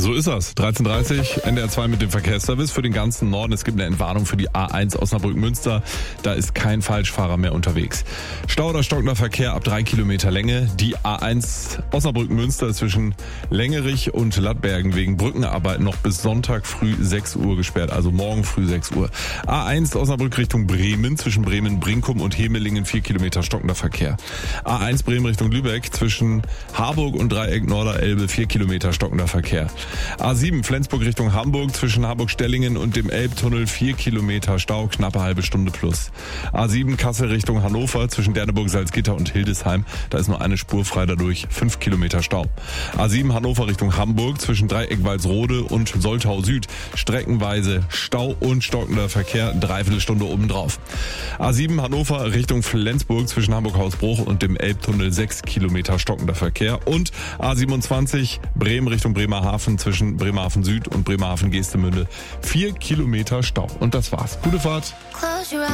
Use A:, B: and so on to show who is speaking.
A: So ist das. 13:30 NDR 2 mit dem Verkehrsservice für den ganzen Norden. Es gibt eine Entwarnung für die A1 Osnabrück-Münster. Da ist kein Falschfahrer mehr unterwegs. Stau oder stockender Verkehr ab 3 Kilometer Länge. Die A1 Osnabrück-Münster zwischen Längerich und Lattbergen wegen Brückenarbeiten noch bis Sonntag früh 6 Uhr gesperrt. Also morgen früh 6 Uhr. A1 Osnabrück Richtung Bremen zwischen Bremen-Brinkum und Hemelingen 4 Kilometer stockender Verkehr. A1 Bremen Richtung Lübeck zwischen Harburg und Dreieck Norderelbe 4 Kilometer stockender Verkehr. A7 Flensburg Richtung Hamburg zwischen Hamburg-Stellingen und dem Elbtunnel 4 Kilometer Stau, knappe halbe Stunde plus. A7 Kassel Richtung Hannover zwischen Derneburg, Salzgitter und Hildesheim, da ist nur eine Spur frei, dadurch 5 Kilometer Stau. A7 Hannover Richtung Hamburg zwischen Dreieck Walsrode und Soltau Süd, streckenweise Stau und stockender Verkehr, dreiviertel Stunde obendrauf. A7 Hannover Richtung Flensburg zwischen Hamburg-Hausbruch und dem Elbtunnel 6 Kilometer stockender Verkehr und A27 Bremen Richtung Bremerhaven zwischen Bremerhaven Süd und Bremerhaven Geestemünde 4 Kilometer Stau. Und das war's. Gute Fahrt.